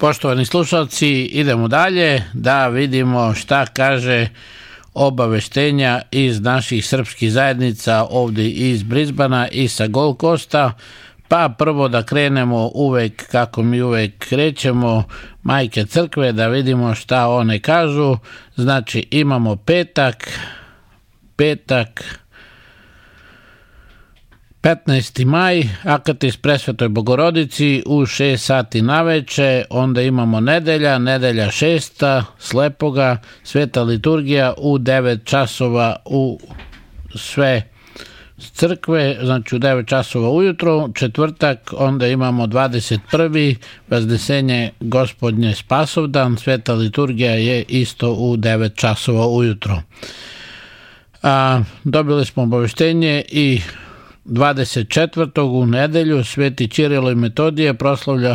Poštovani slušalci, idemo dalje da vidimo šta kaže obaveštenja iz naših srpskih zajednica ovdje iz Brisbana i sa Gold Coasta. Pa prvo da krenemo uvek kako mi uvek krećemo, Majke crkve, da vidimo šta one kažu. Znači imamo petak 15. maj, Akatis Presvetoj Bogorodici u 6 sati naveče, onda imamo nedelja 6. Slepoga, Sveta liturgija u 9 časova u sve crkve, znači u 9 časova ujutro, četvrtak, onda imamo 21. Vaznesenje Gospodnje Spasovdan, Sveta liturgija je isto u 9 časova ujutro. Dobili smo obaveštenje i 24. u nedelju Sveti Ćirilo i Metodije proslava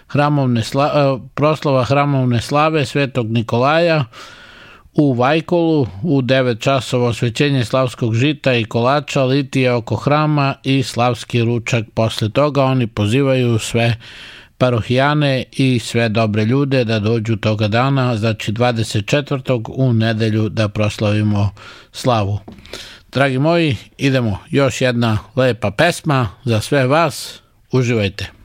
hramovne slave Svetog Nikolaja u Vajkolu u 9 časova, osvećenje slavskog žita i kolača, litije oko hrama i slavski ručak. Posle toga oni pozivaju sve parohijane i sve dobre ljude da dođu toga dana, znači 24. u nedelju, da proslavimo slavu. Dragi moji, idemo, još jedna lepa pesma za sve vas, uživajte.